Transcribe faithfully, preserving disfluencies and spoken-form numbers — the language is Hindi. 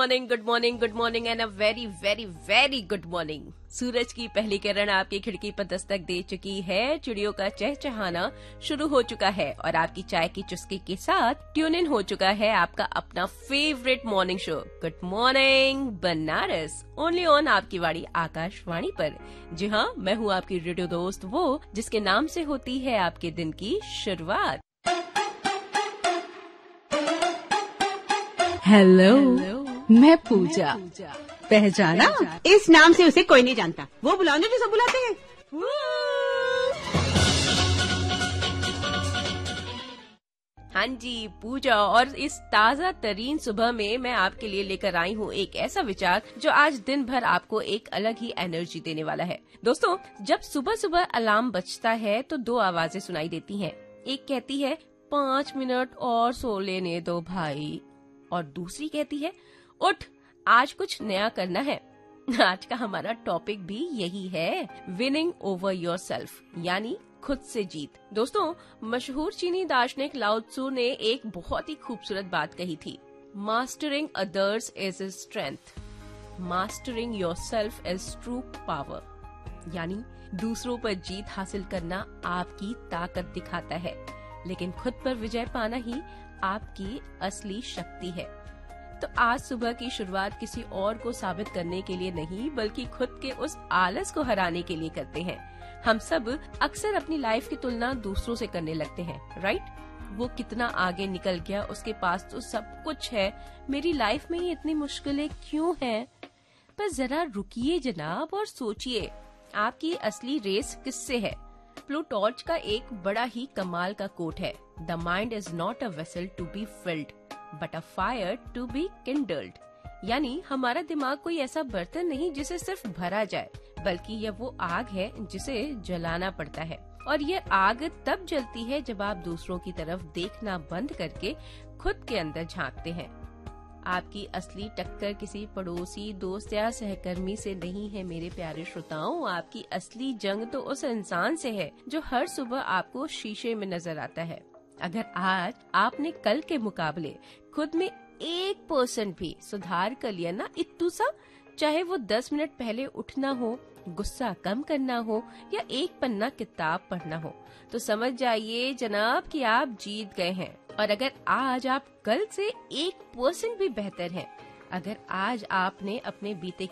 Morning, good morning, good morning and a very very very good morning. सूरज की पहली किरण आपकी खिड़की पर दस्तक दे चुकी है, चिड़ियों का चहचहाना शुरू हो चुका है और आपकी चाय की चुस्की के साथ ट्यून इन हो चुका है आपका अपना favourite morning show good morning Banaras, only on आपकी वाणी आकाशवाणी पर। जी हाँ, मैं हूँ आपकी रेडियो दोस्त, वो जिसके नाम से होती है आपके दिन की शुरुआत। हेलो, मैं पूजा। पहचाना? इस नाम से उसे कोई नहीं जानता। वो बुलाओ जो सब बुलाते हैं। हाँ जी, पूजा। और इस ताजा तरीन सुबह में मैं आपके लिए लेकर आई हूँ एक ऐसा विचार जो आज दिन भर आपको एक अलग ही एनर्जी देने वाला है। दोस्तों, जब सुबह सुबह अलार्म बजता है तो दो आवाजें सुनाई देती हैं। एक कहती है पाँच मिनट और सो लेने दो भाई, और दूसरी कहती है उठ, आज कुछ नया करना है। आज का हमारा टॉपिक भी यही है, विनिंग ओवर योरसेल्फ, यानी खुद से जीत। दोस्तों, मशहूर चीनी दार्शनिक लाओ त्सू ने एक बहुत ही खूबसूरत बात कही थी, mastering others is strength, mastering yourself is true power. यानी दूसरों पर जीत हासिल करना आपकी ताकत दिखाता है, लेकिन खुद पर विजय पाना ही आपकी असली शक्ति है। तो आज सुबह की शुरुआत किसी और को साबित करने के लिए नहीं, बल्कि खुद के उस आलस को हराने के लिए करते हैं। हम सब अक्सर अपनी लाइफ की तुलना दूसरों से करने लगते हैं, राइट? वो कितना आगे निकल गया, उसके पास तो सब कुछ है, मेरी लाइफ में ही इतनी मुश्किलें क्यों हैं? पर जरा रुकिए जनाब और सोचिए, आपकी असली रेस किससे है? प्लूटॉर्च का एक बड़ा ही कमाल का कोट है, the mind is not a vessel to be filled but a fire to be kindled. यानी हमारा दिमाग कोई ऐसा बर्तन नहीं जिसे सिर्फ भरा जाए, बल्कि यह वो आग है जिसे जलाना पड़ता है। और ये आग तब जलती है जब आप दूसरों की तरफ देखना बंद करके खुद के अंदर झांकते हैं। आपकी असली टक्कर किसी पड़ोसी, दोस्त या सहकर्मी से नहीं है मेरे प्यारे श्रोताओं। आपकी असली जंग तो उस इंसान से है जो हर सुबह आपको शीशे में नजर आता है। अगर आज आपने कल के मुकाबले खुद में एक परसेंट भी सुधार कर लिया ना, इत्तू सा, चाहे वो दस मिनट पहले उठना हो, गुस्सा कम करना हो या एक पन्ना किताब पढ़ना हो, तो समझ जाइए जनाब कि आप जीत गए हैं। और अगर आज आप कल से एक परसेंट भी बेहतर हैं, अगर आज आपने अपने बीते